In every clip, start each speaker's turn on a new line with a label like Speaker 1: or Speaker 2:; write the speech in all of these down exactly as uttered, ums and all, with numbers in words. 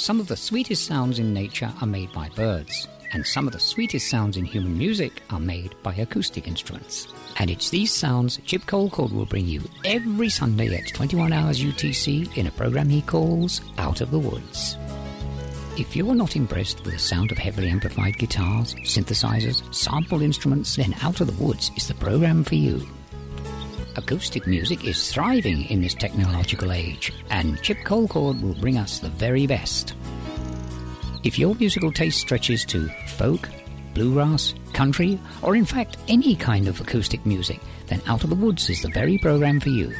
Speaker 1: Some of the sweetest sounds in nature are made by birds, and some of the sweetest sounds in human music are made by acoustic instruments. And it's these sounds Chip Colcord will bring you every Sunday at twenty-one hours U T C in a program he calls Out of the Woods. If you're not impressed with the sound of heavily amplified guitars, synthesizers, sampled instruments, then Out of the Woods is the program for you. Acoustic music is thriving in this technological age, and Chip Colcord will bring us the very best. If your musical taste stretches to folk, bluegrass, country, or in fact any kind of acoustic music, then Out of the Woods is the very program for you.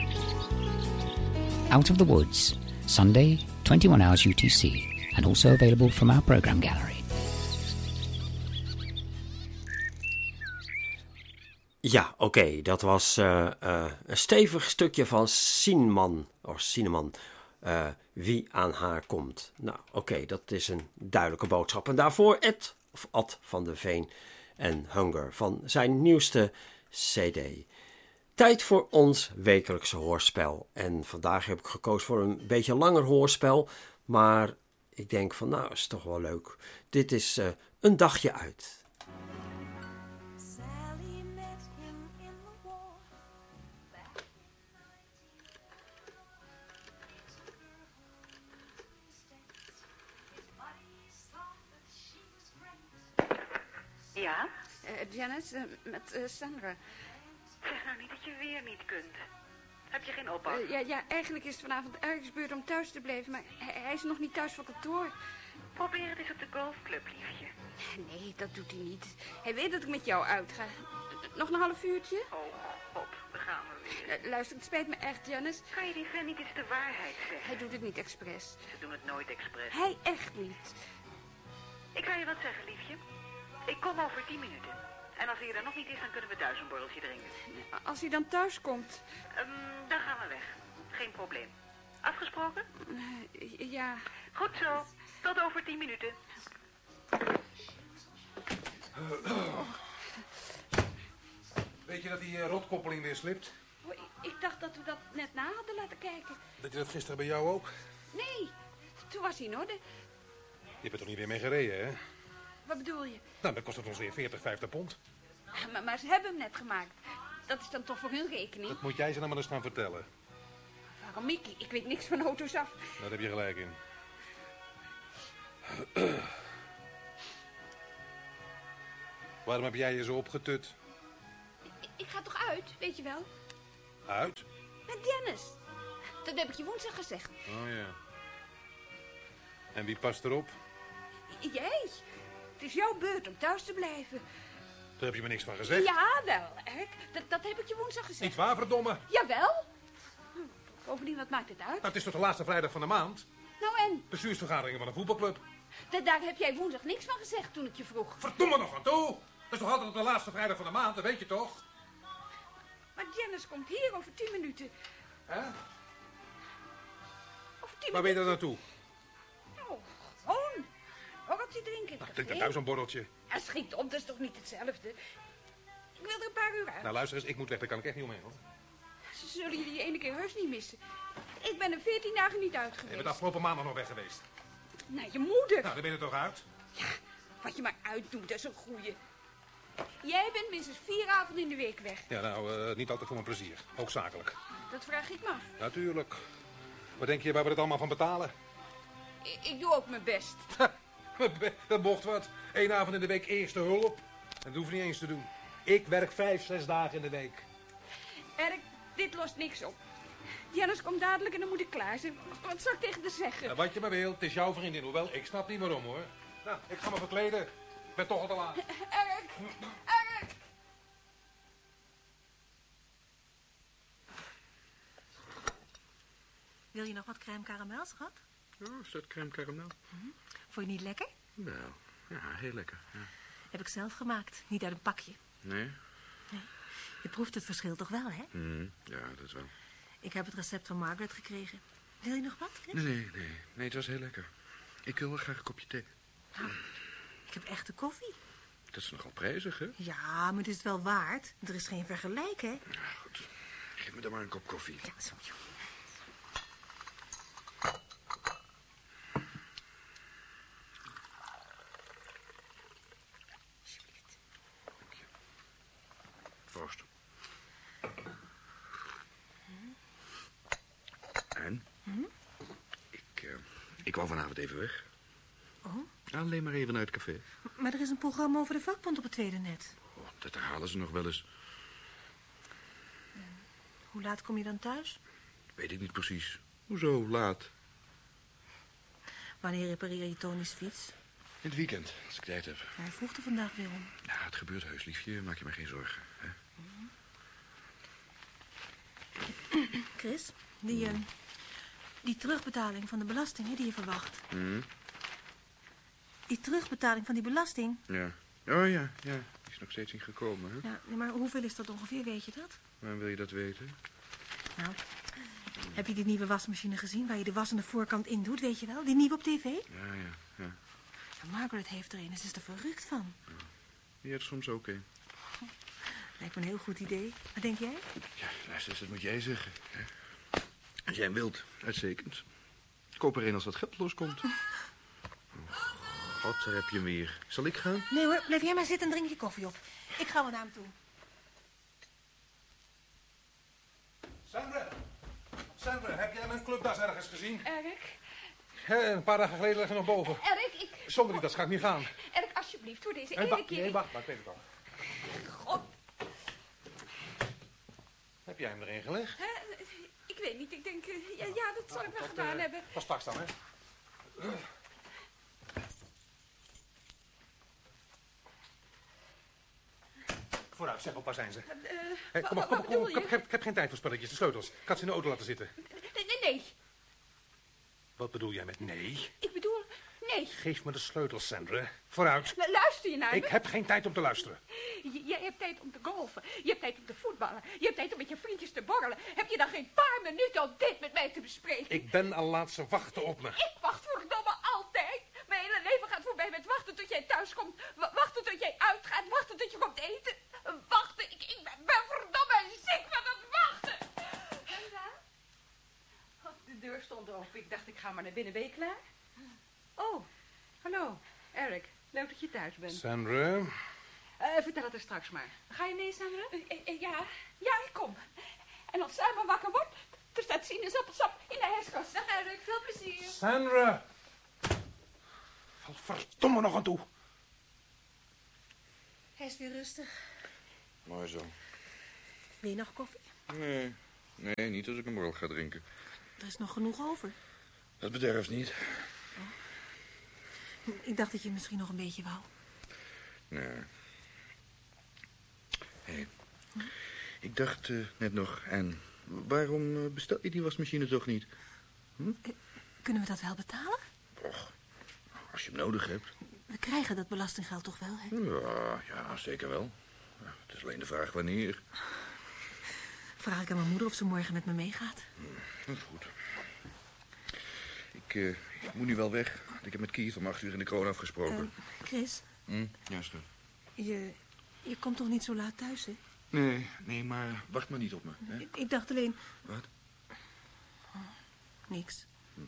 Speaker 1: Out of the Woods, Sunday, twenty-one hours U T C, and also available from our program gallery.
Speaker 2: Ja, oké, okay, dat was uh, uh, een stevig stukje van Cinnamon, of Cinnamon, uh, Wie aan haar komt. Nou, oké, okay, dat is een duidelijke boodschap. En daarvoor Ed, of Ad van de Veen en Hunger van zijn nieuwste cd. Tijd voor ons wekelijkse hoorspel. En vandaag heb ik gekozen voor een beetje langer hoorspel, maar ik denk van, nou, is toch wel leuk. Dit is uh, Een dagje uit.
Speaker 3: Ja?
Speaker 4: Uh, Janice, uh, met uh, Sandra.
Speaker 3: Zeg nou niet dat je weer niet kunt. Heb je geen oppas?
Speaker 4: Uh, ja, ja, eigenlijk is het vanavond ergens beurt om thuis te blijven, maar hij, hij is nog niet thuis voor kantoor.
Speaker 3: Probeer het eens op de golfclub, liefje.
Speaker 4: Nee, dat doet hij niet. Hij weet dat ik met jou uitga. Nog een half uurtje?
Speaker 3: Oh, op, daar gaan we weer.
Speaker 4: Uh, luister, het spijt me echt, Janice.
Speaker 3: Kan je die vent niet eens de waarheid zeggen?
Speaker 4: Hij doet het niet expres.
Speaker 3: Ze doen het nooit expres.
Speaker 4: Hij echt niet.
Speaker 3: Ik ga je wat zeggen, liefje. Ik kom over tien minuten. En als hij er nog niet is, dan kunnen we thuis een borreltje drinken.
Speaker 4: Als hij dan thuis komt?
Speaker 3: Um, dan gaan we weg. Geen probleem. Afgesproken?
Speaker 4: Uh, ja.
Speaker 3: Goed zo. Tot over tien minuten.
Speaker 5: Uh, Weet je dat die uh, rotkoppeling weer slipt?
Speaker 4: Oh, ik, ik dacht dat we dat net na hadden laten kijken.
Speaker 5: Dat je dat gisteren bij jou ook?
Speaker 4: Nee, toen was hij in orde.
Speaker 5: Je bent er toch niet weer mee gereden, hè?
Speaker 4: Wat bedoel je?
Speaker 5: Nou, dan kost het ons weer veertig, vijftig pond.
Speaker 4: Maar, maar ze hebben hem net gemaakt. Dat is dan toch voor hun rekening?
Speaker 5: Dat moet jij ze nou maar eens gaan vertellen.
Speaker 4: Waarom ik? Ik weet niks van auto's af.
Speaker 5: Daar heb je gelijk in. Waarom heb jij je zo opgetut?
Speaker 4: Ik, ik ga toch uit, weet je wel?
Speaker 5: Uit?
Speaker 4: Met Dennis. Dat heb ik je woensdag gezegd.
Speaker 5: Oh ja. En wie past erop?
Speaker 4: Jij. Het is jouw beurt om thuis te blijven.
Speaker 5: Daar heb je me niks van gezegd.
Speaker 4: Ja, wel, Erk. Dat, dat heb ik je woensdag gezegd.
Speaker 5: Niet waar, verdomme?
Speaker 4: Jawel. Bovendien, wat maakt het uit?
Speaker 5: Nou, het is toch de laatste vrijdag van de maand?
Speaker 4: Nou en?
Speaker 5: Bestuursvergaderingen van een voetbalclub.
Speaker 4: Da- daar heb jij woensdag niks van gezegd toen ik je vroeg.
Speaker 5: Verdomme nog aan toe! Dat is toch altijd op de laatste vrijdag van de maand, dat weet je toch?
Speaker 4: Maar Janice komt hier over tien minuten.
Speaker 5: Hè?
Speaker 4: Over tien
Speaker 5: Waar ben je er naartoe?
Speaker 4: Nou, gewoon. Borreltje drinken.
Speaker 5: Nou, drink dan thuis een borreltje.
Speaker 4: Ja, schiet op, dat is toch niet hetzelfde? Ik wil er een paar uur uit.
Speaker 5: Nou, luister eens, ik moet weg, daar kan ik echt niet omheen, hoor.
Speaker 4: Ze zullen je die ene keer heus niet missen. Ik ben er veertien dagen niet uit geweest.
Speaker 5: Je bent afgelopen maandag nog weg geweest.
Speaker 4: Naar je moeder.
Speaker 5: Nou, dan ben je er toch uit?
Speaker 4: Ja, wat je maar uitdoet, dat is een goeie. Jij bent minstens vier avonden in de week weg.
Speaker 5: Ja, nou, uh, niet altijd voor mijn plezier. Hoogzakelijk.
Speaker 4: Dat vraag ik me af.
Speaker 5: Natuurlijk. Wat denk je waar we het allemaal van betalen?
Speaker 4: Ik, ik doe ook mijn best.
Speaker 5: Dat mocht wat. Eén avond in de week eerste hulp. Dat hoef je niet eens te doen. Ik werk vijf, zes dagen in de week.
Speaker 4: Erk, dit lost niks op. Janice komt dadelijk en dan moet ik klaar zijn. Wat zou ik tegen haar zeggen?
Speaker 5: Ja, wat je maar wil, het is jouw vriendin. Hoewel, ik snap niet waarom, hoor. Nou, ik ga me verkleden. Ik ben toch al te laat.
Speaker 4: Erk! Erk!
Speaker 6: Wil je nog wat crème karamel, schat?
Speaker 7: Oh, is dat crème karamel?
Speaker 6: Mm-hmm. Vond je niet lekker?
Speaker 7: Nou, ja, heel lekker. Ja.
Speaker 6: Heb ik zelf gemaakt, niet uit een pakje.
Speaker 7: Nee?
Speaker 6: Nee. Je proeft het verschil toch wel, hè?
Speaker 7: Mm, ja, dat is wel.
Speaker 6: Ik heb het recept van Margaret gekregen. Wil je nog wat, Chris?
Speaker 7: Nee, nee, nee. Nee, het was heel lekker. Ik wil wel graag een kopje thee.
Speaker 6: Nou, ik heb echte koffie.
Speaker 7: Dat is nogal prijzig, hè?
Speaker 6: Ja, maar het is wel waard. Er is geen vergelijk, hè?
Speaker 7: Ja, goed. Geef me dan maar een kop koffie.
Speaker 6: Ja, zo.
Speaker 7: Ik wou vanavond even weg.
Speaker 6: Oh,
Speaker 7: Alleen maar even naar het café.
Speaker 6: maar er is een programma over de vakbond op het tweede net.
Speaker 7: Oh, dat herhalen ze nog wel eens.
Speaker 6: Hoe laat kom je dan thuis?
Speaker 7: Weet ik niet precies. Hoezo laat? Wanneer
Speaker 6: repareer je Tony's fiets?
Speaker 7: In het weekend, als ik tijd heb.
Speaker 6: Hij vroeg er vandaag weer om.
Speaker 7: Ja, het gebeurt heus, liefje. Maak je maar geen zorgen. Hè?
Speaker 6: Chris, die, uh, die terugbetaling van de belastingen die je verwacht.
Speaker 7: Mm.
Speaker 6: Die terugbetaling van die belasting?
Speaker 7: Ja. Oh ja, ja. Die is nog steeds niet gekomen, hè?
Speaker 6: Ja, nee, maar hoeveel is dat ongeveer, weet je dat?
Speaker 7: Waarom wil je dat weten?
Speaker 6: Nou, heb je die nieuwe wasmachine gezien waar je de was aan de voorkant in doet, weet je wel? Die nieuwe op tv?
Speaker 7: Ja, ja, ja.
Speaker 6: Ja, Margaret heeft er een en ze is er verrukt van.
Speaker 7: Ja. Die heeft er soms ook een.
Speaker 6: Lijkt me een heel goed idee. Wat denk jij?
Speaker 7: Ja, luister, dat moet jij zeggen. Hè? Als jij hem wilt, uitstekend. Koop er een als wat geld loskomt. Oh, God, daar heb je hem weer. Zal ik gaan?
Speaker 6: Nee hoor, blijf jij maar zitten en drink je koffie op. Ik ga wel naar hem toe.
Speaker 5: Sandra, Sandra, heb jij mijn clubdas ergens gezien?
Speaker 4: Erik?
Speaker 5: He, een paar dagen geleden lag je nog boven.
Speaker 4: Erik, ik...
Speaker 5: Zonder die das ga ik niet gaan.
Speaker 4: Erik, alsjeblieft, voor deze
Speaker 5: Hey,
Speaker 4: ene
Speaker 5: wacht,
Speaker 4: keer.
Speaker 5: nee, wacht, maar ik weet het al.
Speaker 4: God.
Speaker 5: Heb jij hem erin gelegd?
Speaker 4: Hè? Ik weet niet, ik denk... eh, ja, ja, dat zal ik wel gedaan
Speaker 5: uh,
Speaker 4: hebben.
Speaker 5: Pas straks dan, hè? Vooruit, zeg op, waar zijn ze?
Speaker 4: Uh,
Speaker 5: Hey, kom op, kom op, kom op. Ik heb, ik heb geen tijd voor spelletjes, de sleutels. Ik had ze in de auto laten zitten.
Speaker 4: Nee, nee, nee.
Speaker 5: Wat bedoel jij met nee?
Speaker 4: Ik bedoel, nee.
Speaker 5: Geef me de sleutels, Sandra. Vooruit.
Speaker 4: Lu- Luister je naar
Speaker 5: Ik
Speaker 4: me?
Speaker 5: heb geen tijd om te luisteren.
Speaker 4: J- Jij hebt tijd om te golfen. Je hebt tijd om te voetballen. Je hebt tijd om met je vriendjes te borrelen. Heb je dan geen paar minuten om dit met mij te bespreken?
Speaker 5: Ik ben al laat ze wachten op me.
Speaker 4: Ik wacht verdomme altijd. Mijn hele leven gaat voorbij met wachten tot jij thuis komt. W- wachten tot jij uitgaat. Wachten tot je komt eten. Wachten. Ik, ik ben, ben verdomme ziek van het wachten. Sandra? Oh, de deur stond open. Ik dacht, ik ga maar naar binnen. Ben je klaar? Oh, hallo. Eric, leuk dat je thuis bent.
Speaker 5: Sandra?
Speaker 4: Uh, vertel het er straks maar. Ga je mee, Sandra? Uh, uh, ja, ja, ik kom. En als Simon wakker wordt, er staat sinaasappelsap in de ijskast. Dag Eric, veel plezier.
Speaker 5: Sandra! Val verdomme nog aan toe.
Speaker 6: Hij is weer rustig.
Speaker 7: Mooi zo.
Speaker 6: Wil je nog koffie?
Speaker 7: Nee, nee, niet als ik een borrel ga drinken.
Speaker 6: Er is nog genoeg over.
Speaker 7: Dat bederft niet.
Speaker 6: Ik dacht dat je misschien nog een beetje wou.
Speaker 7: Nee. Hé, hey, ik dacht uh, net nog, en waarom uh, bestel je die wasmachine toch niet? Hm?
Speaker 6: Uh, kunnen we dat wel betalen?
Speaker 7: Och, als je hem nodig hebt.
Speaker 6: We krijgen dat belastinggeld toch wel, hè?
Speaker 7: Ja, ja, zeker wel. Ja, het is alleen de vraag wanneer.
Speaker 6: Vraag ik aan mijn moeder of ze morgen met me meegaat.
Speaker 7: Hm, dat is goed. Ik, uh, ik moet nu wel weg. Ik heb met Keith om acht uur in de kroon afgesproken.
Speaker 6: Uh, Chris?
Speaker 7: Hm? Ja, schat.
Speaker 6: Je, je komt toch niet zo laat thuis, hè?
Speaker 7: Nee, nee, maar wacht maar niet op me. Hè?
Speaker 6: Ik, ik dacht alleen...
Speaker 7: Wat?
Speaker 6: Oh, niks.
Speaker 7: Hm.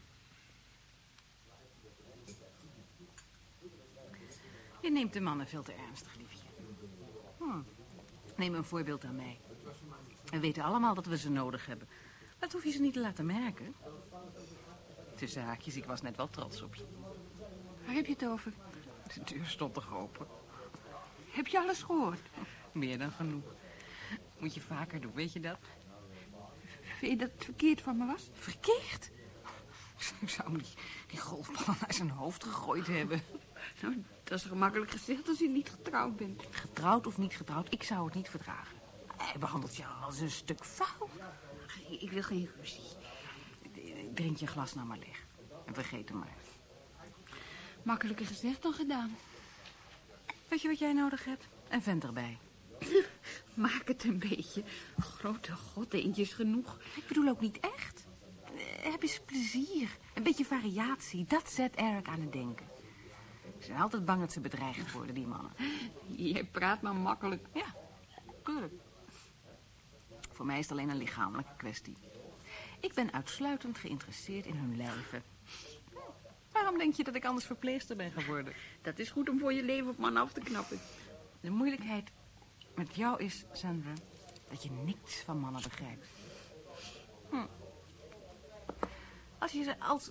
Speaker 8: Je neemt de mannen veel te ernstig, liefje. Hm. Neem een voorbeeld aan mij. We weten allemaal dat we ze nodig hebben. Dat hoef je ze niet te laten merken. Tussen haakjes, ik was net wel trots op je. Waar heb je het over? De deur stond toch open. Heb je alles gehoord? Meer dan genoeg. Moet je vaker doen, weet je dat?
Speaker 4: Vind je dat het verkeerd van me was?
Speaker 8: Verkeerd? Ik zou hem die, die golfbal naar zijn hoofd gegooid hebben.
Speaker 4: Nou, dat is gemakkelijk gezegd als je niet getrouwd bent.
Speaker 8: Getrouwd of niet getrouwd, ik zou het niet verdragen. Hij behandelt je als een stuk vuil.
Speaker 4: Ik wil geen ruzie.
Speaker 8: Drink je glas nou maar leeg. En vergeet hem maar.
Speaker 4: Makkelijker gezegd dan gedaan.
Speaker 8: Weet je wat jij nodig hebt? Een vent erbij.
Speaker 4: Maak het een beetje. Grote god, eentje is genoeg.
Speaker 8: Ik bedoel ook niet echt. Heb eens plezier. Een beetje variatie. Dat zet Eric aan het denken. Ze zijn altijd bang dat ze bedreigd worden, die mannen.
Speaker 4: Jij praat maar makkelijk.
Speaker 8: Ja, tuurlijk. Voor mij is het alleen een lichamelijke kwestie. Ik ben uitsluitend geïnteresseerd in hun lijven. Waarom denk je dat ik anders verpleegster ben geworden?
Speaker 4: Dat is goed om voor je leven op man af te knappen.
Speaker 8: De moeilijkheid met jou is, Sandra, dat je niks van mannen begrijpt. Hm. Als je ze als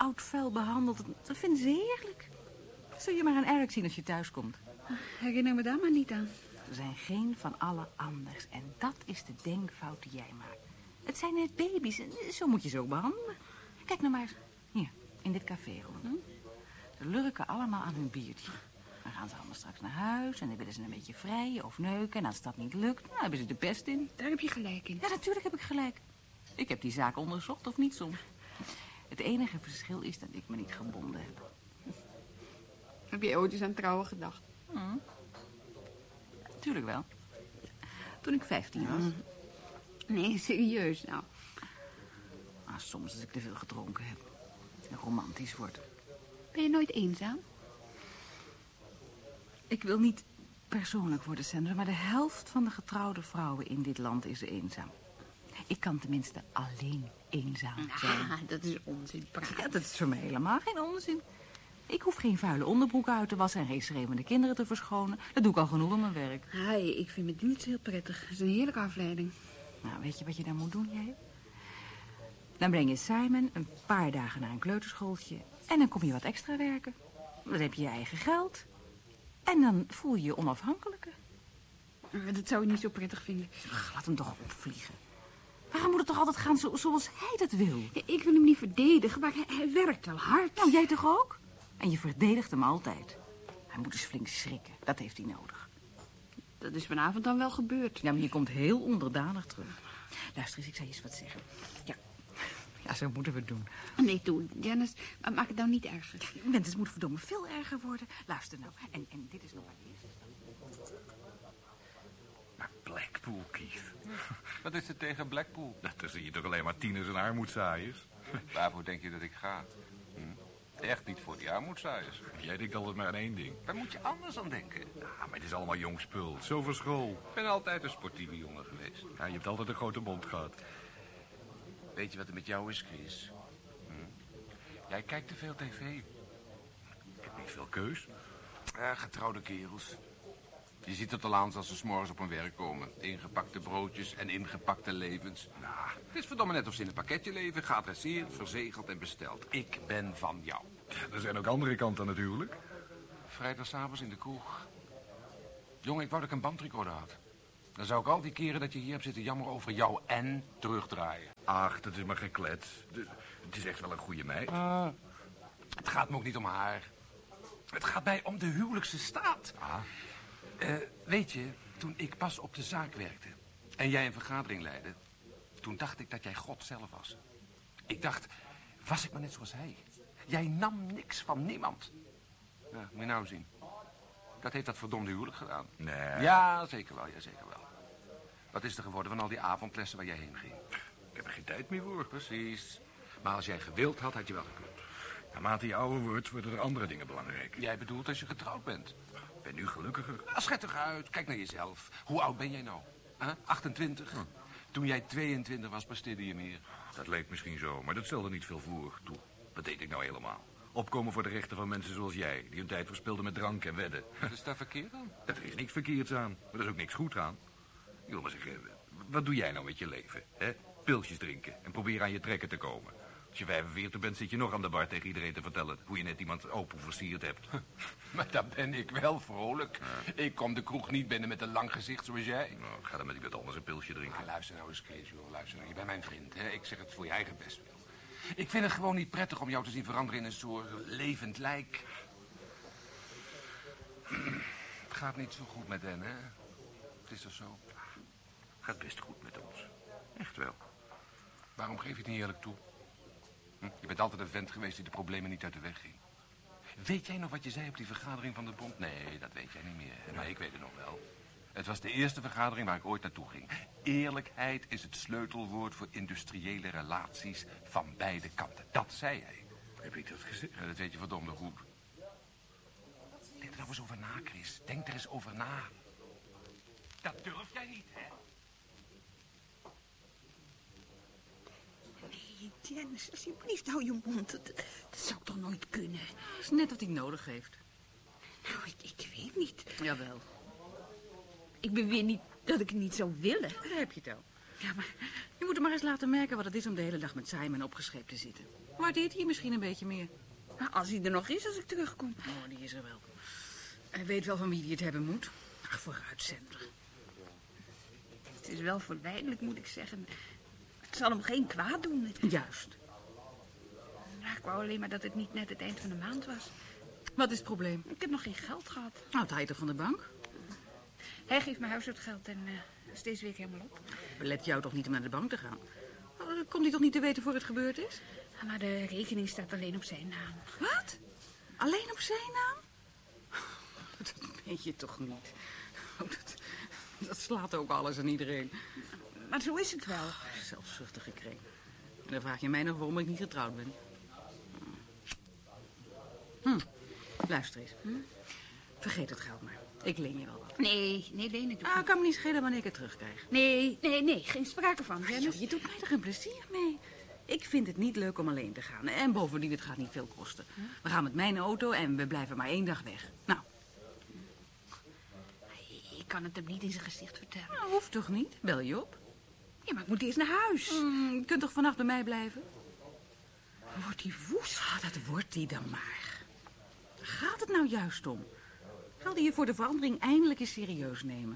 Speaker 8: oud vuil behandeld. Dat vinden ze heerlijk. Zul je maar aan Eric zien als je thuis komt.
Speaker 4: Herinner me daar maar niet aan.
Speaker 8: Ze zijn geen van alle anders. En dat is de denkfout die jij maakt. Het zijn net baby's en zo moet je ze ook behandelen. Kijk nou maar eens. Hier, in dit café rond. Hm? Ze lurken allemaal aan hun biertje. Dan gaan ze allemaal straks naar huis en dan willen ze een beetje vrijen of neuken. En als dat niet lukt, nou hebben ze de pest in.
Speaker 4: Daar heb je gelijk in.
Speaker 8: Ja, natuurlijk heb ik gelijk. Ik heb die zaak onderzocht, of niet soms. Het enige verschil is dat ik me niet gebonden heb.
Speaker 4: Heb je ooit eens aan trouwen gedacht?
Speaker 8: Hm. Tuurlijk wel. Toen ik vijftien was.
Speaker 4: Mm. Nee, serieus nou.
Speaker 8: Maar soms als ik te veel gedronken heb. En romantisch wordt.
Speaker 4: Ben je nooit eenzaam?
Speaker 8: Ik wil niet persoonlijk worden, Sandra, maar de helft van de getrouwde vrouwen in dit land is eenzaam. Ik kan tenminste alleen eenzaam zijn.
Speaker 4: Ah, dat is onzin, praat.
Speaker 8: Ja, dat is voor mij helemaal geen onzin. Ik hoef geen vuile onderbroeken uit te wassen en geen schreeuwende kinderen te verschonen. Dat doe ik al genoeg op mijn werk.
Speaker 4: Hey, ik vind mijn dienst heel prettig. Het is een heerlijke afleiding.
Speaker 8: Nou, weet je wat je dan moet doen, jij? Dan breng je Simon een paar dagen naar een kleuterschooltje en dan kom je wat extra werken. Dan heb je je eigen geld. En dan voel je je onafhankelijker.
Speaker 4: Dat zou ik niet zo prettig vinden.
Speaker 8: Ach, laat hem toch opvliegen. Waarom moet het toch altijd gaan zo, zoals hij dat wil?
Speaker 4: Ja, ik wil hem niet verdedigen, maar hij, hij werkt wel hard.
Speaker 8: Nou, jij toch ook? En je verdedigt hem altijd. Hij moet eens flink schrikken. Dat heeft hij nodig.
Speaker 4: Dat is vanavond dan wel gebeurd.
Speaker 8: Ja, maar je komt heel onderdanig terug. Luister eens, ik zal je eens wat zeggen. Ja, ja zo moeten we het doen.
Speaker 4: Nee, toe, Janice, maar maak het nou niet erger.
Speaker 8: Mensen, het moet verdomme veel erger worden. Luister nou, en, en dit is nog maar eerst.
Speaker 9: Maar Blackpool, Keith.
Speaker 10: Wat is er tegen Blackpool?
Speaker 9: Nou, dan zie je toch alleen maar tieners en armoedzaaiers.
Speaker 10: Waarvoor denk je dat ik ga? Hm? Echt niet voor die armoedzaaiers.
Speaker 9: Jij denkt altijd maar aan één ding.
Speaker 10: Daar moet je anders aan denken.
Speaker 9: Ja, maar het is allemaal jong spul. Zo van school.
Speaker 10: Ik ben altijd een sportieve jongen geweest.
Speaker 9: Ja, je hebt altijd een grote mond gehad.
Speaker 10: Weet je wat er met jou is, Chris? Hm? Jij kijkt te veel tv.
Speaker 9: Ik heb niet veel keus.
Speaker 10: Ja, getrouwde kerels. Je ziet het al aan als ze 's morgens op hun werk komen. Ingepakte broodjes en ingepakte levens. Nou, het is verdomme net of ze in een pakketje leven. Geadresseerd, verzegeld en besteld. Ik ben van jou.
Speaker 9: Er zijn ook andere kanten natuurlijk.
Speaker 10: Vrijdagavond in de kroeg. Jongen, ik wou dat ik een bandrecorder had. Dan zou ik al die keren dat je hier hebt zitten jammeren over jou en terugdraaien.
Speaker 9: Ach, dat is maar geklets. De- Het is echt wel een goede meid.
Speaker 10: Ah. Het gaat me ook niet om haar. Het gaat mij om de huwelijkse staat.
Speaker 9: Ah.
Speaker 10: Uh, weet je, toen ik pas op de zaak werkte en jij een vergadering leidde, toen dacht ik dat jij God zelf was. Ik dacht, was ik maar net zoals hij. Jij nam niks van niemand. Ja, moet je nou zien. Dat heeft dat verdomde huwelijk gedaan.
Speaker 9: Nee.
Speaker 10: Ja, zeker wel, ja, zeker wel. Wat is er geworden van al die avondlessen waar jij heen ging?
Speaker 9: Ik heb er geen tijd meer voor.
Speaker 10: Precies. Maar als jij gewild had, had je wel gekund.
Speaker 9: Naarmate je ouder wordt, worden er andere dingen belangrijk.
Speaker 10: Jij bedoelt als je getrouwd bent.
Speaker 9: Ik ben nu gelukkiger.
Speaker 10: Ah, schet eruit, kijk naar jezelf. Hoe oud ben jij nou? Huh? achtentwintig?
Speaker 9: Hm.
Speaker 10: Toen jij tweeëntwintig was, presteerde je meer.
Speaker 9: Dat leek misschien zo, maar dat stelde niet veel voor. Toe, wat deed ik nou helemaal? Opkomen voor de rechten van mensen zoals jij, die hun tijd verspilden met drank en wedden.
Speaker 10: Wat is daar verkeerd aan?
Speaker 9: Er is niks verkeerds aan, maar er is ook niks goed aan. Ik wil maar zeggen, wat doe jij nou met je leven? Hè? Pilsjes drinken en proberen aan je trekken te komen. Als je vijfenveertig bent, zit je nog aan de bar tegen iedereen te vertellen hoe je net iemand open versierd hebt.
Speaker 10: Maar dan ben ik wel vrolijk. Ja. Ik kom de kroeg niet binnen met een lang gezicht zoals jij.
Speaker 9: Nou, ga dan met iemand anders een pilsje drinken.
Speaker 10: Ah, luister nou eens, Kees, joh. Luister nou. Je bent mijn vriend, hè. Ik zeg het voor je eigen bestwil. Ik vind het gewoon niet prettig om jou te zien veranderen in een soort levend lijk. Het gaat niet zo goed met hen, hè? Het is toch zo?
Speaker 9: Het gaat best goed met ons. Echt wel.
Speaker 10: Waarom geef je het niet eerlijk toe? Hm? Je bent altijd een vent geweest die de problemen niet uit de weg ging. Weet jij nog wat je zei op die vergadering van de bond? Nee, dat weet jij niet meer. Hè? Maar ik weet het nog wel. Het was de eerste vergadering waar ik ooit naartoe ging. Eerlijkheid is het sleutelwoord voor industriële relaties van beide kanten. Dat zei hij.
Speaker 9: Heb ik dat gezegd?
Speaker 10: Ja, dat weet je verdomde goed. Denk er nou eens over na, Chris. Denk er eens over na. Dat durf jij niet, hè?
Speaker 4: Nee, Janice, alsjeblieft, hou je mond. Dat, dat zou ik toch nooit kunnen?
Speaker 8: Dat is net wat hij nodig heeft.
Speaker 4: Nou, ik, ik weet niet.
Speaker 8: Jawel.
Speaker 4: Ik beweer niet dat ik het niet zou willen.
Speaker 8: Daar heb je het al. Ja, maar je moet hem maar eens laten merken wat het is om de hele dag met Simon opgescheept te zitten. Waardeert hij misschien een beetje meer?
Speaker 4: Nou, als hij er nog is als ik terugkom.
Speaker 8: Oh, die is er wel. Hij weet wel van wie hij het hebben moet. Ach, vooruitzender.
Speaker 4: Het is wel verleidelijk, moet ik zeggen. Het zal hem geen kwaad doen.
Speaker 8: Juist.
Speaker 4: Nou, ik wou alleen maar dat het niet net het eind van de maand was.
Speaker 8: Wat is het probleem?
Speaker 4: Ik heb nog geen geld gehad.
Speaker 8: Nou, het haal je toch van de bank?
Speaker 4: Hij geeft me huishoudgeld en uh, is deze week helemaal op.
Speaker 8: Belet jou toch niet om naar de bank te gaan? Komt hij toch niet te weten voor het gebeurd is?
Speaker 4: Ja, maar de rekening staat alleen op zijn naam.
Speaker 8: Wat? Alleen op zijn naam? Dat weet je toch niet. Oh, dat, dat slaat ook alles en iedereen.
Speaker 4: Maar zo is het wel.
Speaker 8: Zelfzuchtige kring. En dan vraag je mij nog waarom ik niet getrouwd ben. Hm. Luister eens. Hm? Vergeet het geld maar. Ik leen je wel wat.
Speaker 4: Nee, nee, leen het
Speaker 8: Ah, kan me niet schelen wanneer ik het terugkrijg.
Speaker 4: Nee, nee, nee. Geen sprake van.
Speaker 8: Ach, joh, je doet mij er een plezier mee. Ik vind het niet leuk om alleen te gaan. En bovendien, het gaat niet veel kosten. We gaan met mijn auto en we blijven maar één dag weg. Nou.
Speaker 4: Ik kan het hem niet in zijn gezicht vertellen.
Speaker 8: Nou, hoeft toch niet? Bel je op.
Speaker 4: Ja, maar ik moet eerst naar huis.
Speaker 8: Mm, je kunt toch vannacht bij mij blijven?
Speaker 4: Wordt hij woest?
Speaker 8: Ah, dat wordt hij dan maar. Daar gaat het nou juist om? Zal hij je voor de verandering eindelijk eens serieus nemen?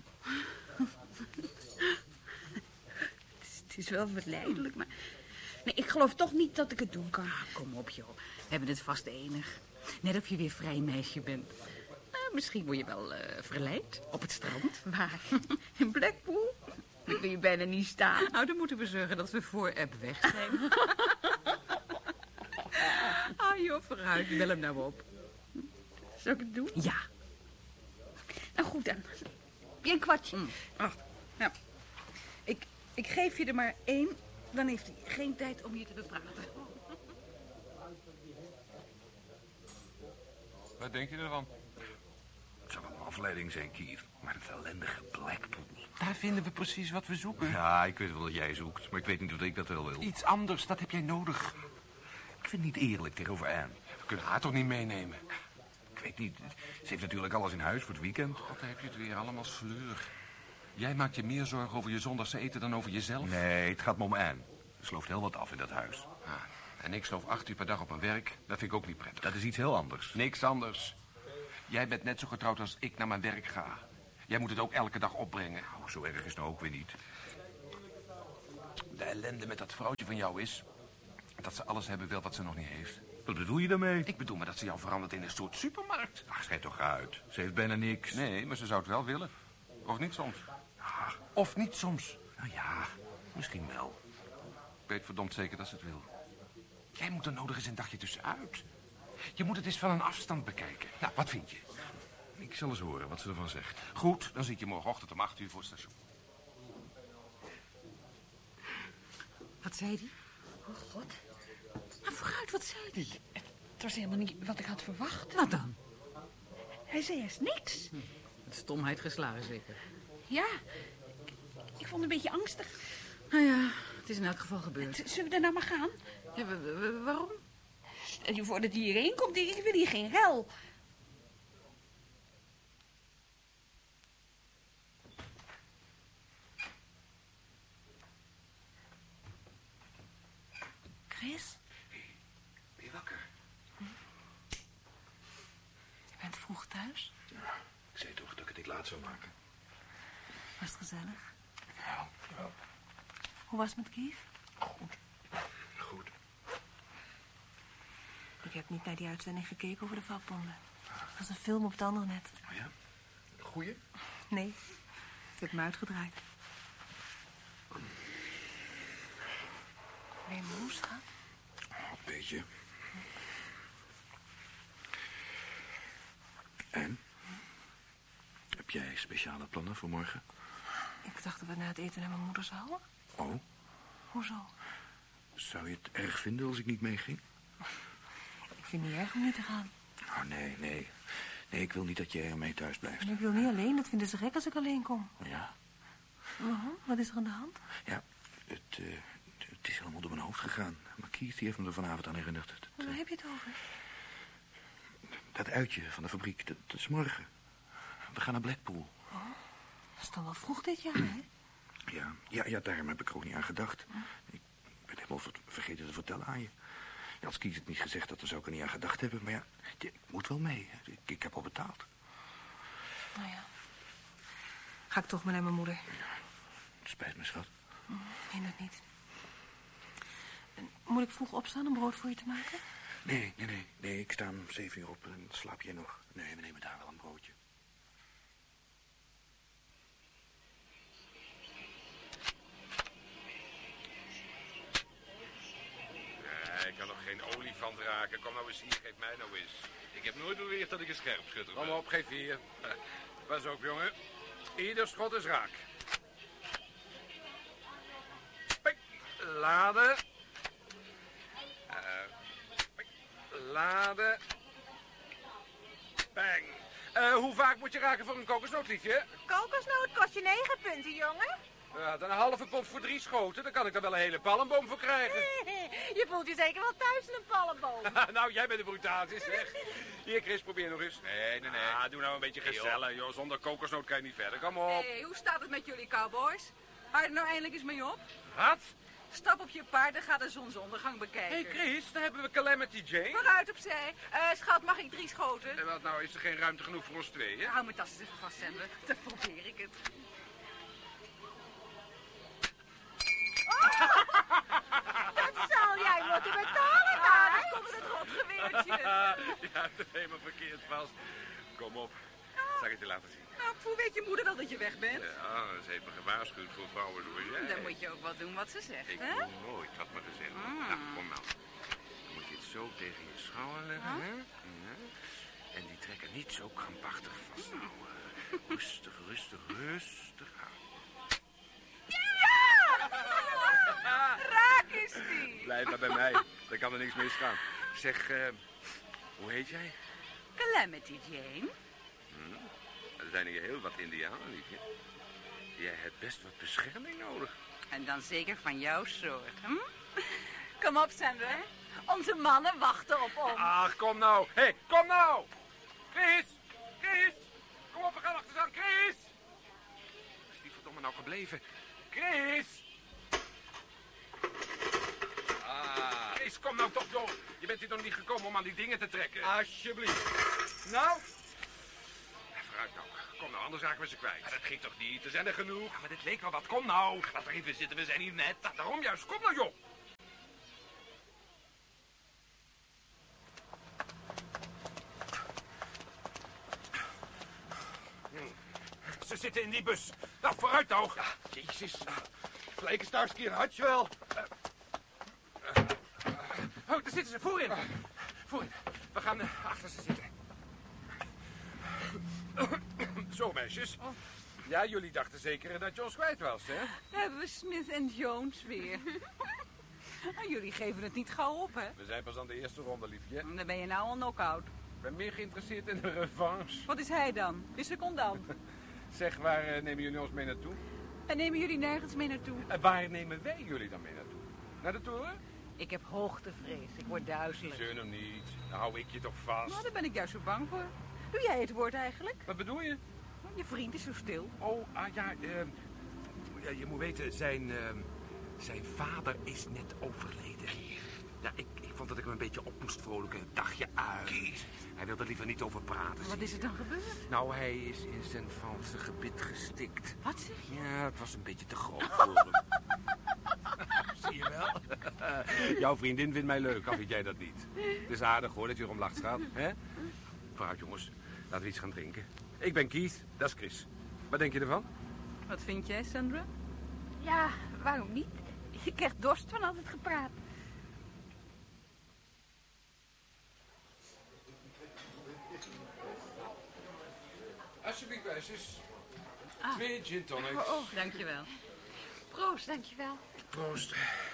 Speaker 4: Het is wel verleidelijk, maar... Nee, ik geloof toch niet dat ik het doen kan.
Speaker 8: Ah, kom op, joh. We hebben het vast enig. Net of je weer vrij meisje bent. Uh, misschien word je wel uh, verleid op het strand.
Speaker 4: Waar? In Blackpool? Dan kun je bijna niet staan.
Speaker 8: Nou, dan moeten we zorgen dat we voor app weg zijn. Ah, joh, vooruit. Bel hem nou op.
Speaker 4: Zal ik het doen?
Speaker 8: Ja.
Speaker 4: Nou, goed dan. Heb je een kwartje?
Speaker 8: Mm. Wacht. Nou, ik, ik geef je er maar één. Dan heeft hij geen tijd om je te bepraten.
Speaker 10: Wat denk je ervan?
Speaker 7: Het zou wel een afleiding zijn, Keith. Maar het ellendige Blackpool.
Speaker 10: Daar vinden we precies wat we zoeken.
Speaker 7: Ja, ik weet wel dat jij zoekt. Maar ik weet niet of ik dat wel wil.
Speaker 10: Iets anders, dat heb jij nodig.
Speaker 7: Ik vind het niet eerlijk tegenover Anne.
Speaker 10: We kunnen haar toch niet meenemen?
Speaker 7: Ik weet niet. Ze heeft natuurlijk alles in huis voor het weekend.
Speaker 10: God, daar heb je het weer allemaal sleurig. Jij maakt je meer zorgen over je zondagse eten dan over jezelf.
Speaker 7: Nee, het gaat me om Anne. Ze slooft heel wat af in dat huis.
Speaker 10: Ah, en ik sloof acht uur per dag op mijn werk. Dat vind ik ook niet prettig.
Speaker 7: Dat is iets heel anders.
Speaker 10: Niks anders. Jij bent net zo getrouwd als ik naar mijn werk ga. Jij moet het ook elke dag opbrengen.
Speaker 7: Oh, zo erg is het nou ook weer niet.
Speaker 10: De ellende met dat vrouwtje van jou is... dat ze alles hebben wil wat ze nog niet heeft.
Speaker 7: Wat bedoel je daarmee?
Speaker 10: Ik bedoel maar dat ze jou verandert in een soort supermarkt.
Speaker 7: Ach, schijt toch uit. Ze heeft bijna niks.
Speaker 10: Nee, maar ze zou het wel willen. Of niet soms.
Speaker 7: Ach,
Speaker 10: Of niet soms.
Speaker 7: nou ja, misschien wel.
Speaker 10: Ik weet verdomd zeker dat ze het wil. Jij moet er nodig eens een dagje tussenuit. Je moet het eens van een afstand bekijken. Nou, wat vind je?
Speaker 7: Ik zal eens horen wat ze ervan zegt.
Speaker 10: Goed, dan zie ik je morgenochtend om acht uur voor het station.
Speaker 8: Wat zei hij?
Speaker 4: Oh, god.
Speaker 8: Nou, vooruit, wat zei hij?
Speaker 4: Het was helemaal niet wat ik had verwacht.
Speaker 8: Wat dan?
Speaker 4: Hij zei eerst niks.
Speaker 8: Hm. Met stomheid geslagen, zeker.
Speaker 4: Ja, ik, ik vond het een beetje angstig.
Speaker 8: Nou ja, het is in elk geval gebeurd.
Speaker 4: Z- Zullen we er nou maar gaan?
Speaker 8: Ja, w- w- waarom?
Speaker 4: Stel je voor dat hij hierheen komt. Ik wil hier geen rel.
Speaker 6: Chris,
Speaker 7: Ben je wakker?
Speaker 6: je bent vroeg thuis.
Speaker 7: Ik zei toch dat ik het niet laat zou maken.
Speaker 6: Was het gezellig?
Speaker 7: Ja, ja.
Speaker 6: Hoe was het met Keith?
Speaker 7: Goed. Goed.
Speaker 6: Ik heb niet naar die uitzending gekeken over de vakbonden. Het was een film op het andere net.
Speaker 7: Oh ja? Goeie?
Speaker 6: Nee, ik heb hem uitgedraaid. Ben je moe, schat?
Speaker 7: Een beetje. En? Heb jij speciale plannen voor morgen?
Speaker 6: Ik dacht dat we na het eten naar mijn moeder zouden.
Speaker 7: Oh,
Speaker 6: Hoezo?
Speaker 7: zou je het erg vinden als ik niet meeging?
Speaker 6: Ik vind het niet erg om niet te gaan.
Speaker 7: Oh, nee, nee. Nee, ik wil niet dat je ermee thuis blijft.
Speaker 6: En ik wil niet alleen. Dat vinden ze gek als ik alleen kom.
Speaker 7: Ja?
Speaker 6: Uh-huh. Wat is er aan de hand?
Speaker 7: Ja, het, uh, het is helemaal door mijn hoofd gegaan. Maar Keith die heeft me er vanavond aan herinnerd. Het,
Speaker 6: Waar
Speaker 7: uh,
Speaker 6: heb je het over?
Speaker 7: dat uitje van de fabriek, dat, dat is morgen. We gaan naar Blackpool.
Speaker 6: Oh, dat is dan wel vroeg dit jaar, hè?
Speaker 7: Ja, ja, ja, daarom heb ik er ook niet aan gedacht. Ik ben helemaal ver- vergeten te vertellen aan je. Ja, als Kies het niet gezegd had, dan zou ik er niet aan gedacht hebben. Maar ja, ik moet wel mee. Ik, ik heb al betaald.
Speaker 6: Nou ja. Ga ik toch maar naar mijn moeder.
Speaker 7: Het spijt me, schat.
Speaker 6: Nee, dat niet. En moet ik vroeg opstaan om brood voor je te maken?
Speaker 7: Nee, nee, nee. Nee, ik sta om zeven uur op en slaap jij nog. Nee, we nemen daar wel een broodje.
Speaker 10: Ja, ik kan nog geen olifant raken. Kom nou eens hier, geef mij nou eens. Ik heb nooit beweerd dat ik een scherpschutter ben.
Speaker 5: Kom op, geef hier. Pas op, jongen. Ieder schot is raak. Pik. Laden. Uh, pik. Laden. Bang. Uh, hoe vaak moet je raken voor een kokosnootliefje?
Speaker 11: Kokosnoot kost je negen punten, jongen.
Speaker 5: Ja, dan een halve pond voor drie schoten. Dan kan ik er wel een hele palmboom voor krijgen.
Speaker 11: Je voelt je zeker wel thuis in een palmboom.
Speaker 5: Nou, jij bent de brutaal, is weg. Hier, Chris, probeer nog eens. Nee, nee, nee. Ah, doe nou een beetje gezellig, joh. Zonder kokosnoot kan je niet verder. Kom op.
Speaker 8: Hé, hey, hoe staat het met jullie cowboys? Hou je er nou eindelijk eens mee op?
Speaker 5: Wat?
Speaker 8: Stap op je paard en ga de zonsondergang bekijken.
Speaker 5: Hé, hey Chris, daar hebben we Calamity Jane.
Speaker 8: Vooruit opzij. Uh, schat, mag ik drie schoten?
Speaker 5: En wat nou, is er geen ruimte genoeg voor ons tweeën?
Speaker 8: Hou mijn tas eens even vast, Sander. Dan probeer ik het.
Speaker 11: Oh, dat zal jij moeten betalen,
Speaker 8: Ah,
Speaker 11: hè?
Speaker 8: dat komt in het rotgeweertje.
Speaker 5: Ja, het is helemaal verkeerd vast. Kom op, zal ik het je laten zien?
Speaker 8: Nou, hoe weet je moeder wel dat je weg bent?
Speaker 5: Ja, ze heeft me gewaarschuwd voor vrouwen zoals jij.
Speaker 8: Dan moet je ook wel doen wat ze zegt,
Speaker 5: Ik
Speaker 8: hè?
Speaker 5: doe nooit wat me gezegd wordt.
Speaker 8: Mm.
Speaker 5: Nou, kom nou. Dan moet je het zo tegen je schouder leggen,
Speaker 8: Huh?
Speaker 5: hè? Ja. En die trekken niet zo krampachtig vast. Nou, uh, rustig, rustig, rustig aan.
Speaker 8: Raak is die!
Speaker 5: Blijf maar bij mij, dan kan er niks misgaan. Zeg, uh, hoe heet jij?
Speaker 8: Calamity Jane.
Speaker 5: Hm, er zijn hier heel wat indianen, liefje. Jij hebt best wat bescherming nodig.
Speaker 8: En dan zeker van jouw soort, hm? Kom op, Sander. Onze mannen wachten op ons.
Speaker 5: Ach, kom nou. Hé, hey, kom nou. Chris, Chris. Kom op, we gaan achter staan. Chris. Waar is die verdomme nou gebleven? Chris. Ah. Chris, kom nou toch, joh. Je bent hier nog niet gekomen om aan die dingen te trekken. Alsjeblieft. Nou. Ja, vooruit nou. Kom nou, anders raken we ze kwijt. Maar dat ging toch niet? Er zijn er genoeg. Ja, maar dit leek wel wat. Kom nou. Laat er even zitten, we zijn hier net. Nou, daarom juist. Kom nou, joh. Ze zitten in die bus. Nou, vooruit nou. Ja, jezus. Gelijk een Starsky had je wel. Uh, uh, uh, oh, daar zitten ze. Voorin. Voorin. We gaan uh, achter ze zitten. Zo, meisjes. Ja, jullie dachten zeker dat je ons kwijt was, hè?
Speaker 8: Hebben we Smith en Jones weer. Nou, jullie geven het niet gauw op, hè?
Speaker 5: We zijn pas aan de eerste ronde, liefje.
Speaker 8: En dan ben je nou al knock-out.
Speaker 5: Ik ben meer geïnteresseerd in de revanche.
Speaker 8: Wat is hij dan? De secondant.
Speaker 5: Zeg, waar uh, nemen jullie ons mee naartoe?
Speaker 8: En nemen jullie nergens mee naartoe?
Speaker 5: En waar nemen wij jullie dan mee naartoe? Naar de toren?
Speaker 8: Ik heb hoogtevrees. Ik word duizelig.
Speaker 5: Zeur hem niet. Dan hou ik je toch vast.
Speaker 8: Nou, daar ben ik juist zo bang voor. Doe jij het woord eigenlijk?
Speaker 5: Wat bedoel je?
Speaker 8: Je vriend is zo stil.
Speaker 5: Oh, ah ja, uh, ja je moet weten, zijn, uh, zijn vader is net overleden. Ja, ik, ik vond dat ik hem een beetje op moest vrolijken. Een dagje uit. Hij wil er liever niet over praten.
Speaker 8: Wat is er dan gebeurd?
Speaker 5: Nou, hij is in zijn valse gebit gestikt.
Speaker 8: Wat zeg je?
Speaker 5: Ja, het was een beetje te groot voor hem. Zie je wel? Jouw vriendin vindt mij leuk, al vind jij dat niet. Het is aardig hoor, dat je erom lacht gaat. Hè? Vooruit jongens, laten we iets gaan drinken. Ik ben Keith, dat is Chris. Wat denk je ervan?
Speaker 8: Wat vind jij, Sandra?
Speaker 4: Ja, waarom niet? Je krijgt dorst van al het gepraat.
Speaker 5: Alsjeblieft, meisjes.
Speaker 8: Ah.
Speaker 5: Twee gin tonics.
Speaker 8: Oh, oh, dankjewel.
Speaker 4: Proost, dankjewel.
Speaker 5: Proost.